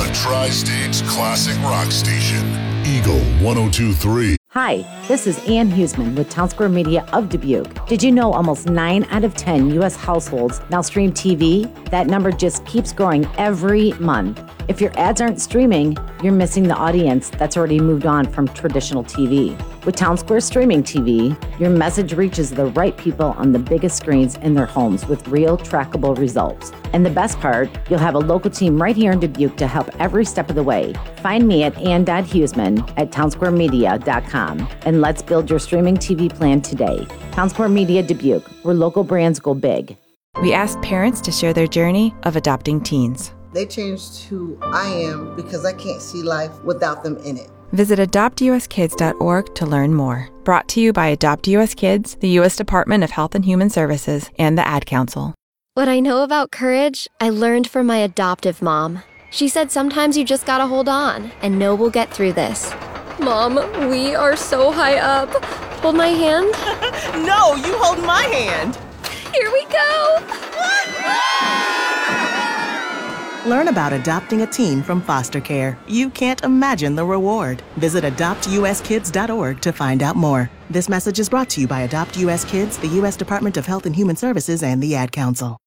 the Tri-State's classic rock station, Eagle 102.3. Hi, this is Ann Huseman with Townsquare Media of Dubuque. Did you know almost 9 out of 10 U.S. households now stream TV? That number just keeps growing every month. If your ads aren't streaming, you're missing the audience that's already moved on from traditional TV. With Townsquare Streaming TV, your message reaches the right people on the biggest screens in their homes with real trackable results. And the best part, you'll have a local team right here in Dubuque to help every step of the way. Find me at ann.huseman at townsquaremedia.com and let's build your streaming TV plan today. Townsquare Media Dubuque, where local brands go big. We asked parents to share their journey of adopting teens. They changed who I am because I can't see life without them in it. Visit adoptuskids.org to learn more. Brought to you by Adopt US Kids, the U.S. Department of Health and Human Services, and the Ad Council. What I know about courage, I learned from my adoptive mom. She said sometimes you just gotta hold on and know we'll get through this. Mom, we are so high up. Hold my hand. No, you hold my hand. Here we go. Learn about adopting a teen from foster care. You can't imagine the reward. Visit adoptuskids.org to find out more. This message is brought to you by Adopt US Kids, the U.S. Department of Health and Human Services, and the Ad Council.